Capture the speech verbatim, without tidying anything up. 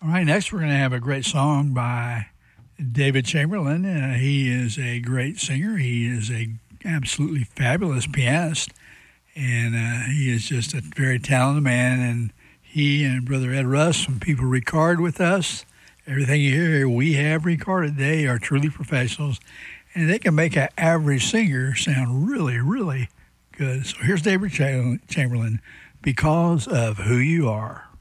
All right, next we're going to have a great song by David Chamberlain. Uh, he is a great singer. He is a absolutely fabulous pianist, and uh, he is just a very talented man. And he and Brother Ed Russ, when people record with us, everything you hear we have recorded, they are truly professionals, and they can make an average singer sound really, really good. So here's David Chamberlain, Because of Who You Are.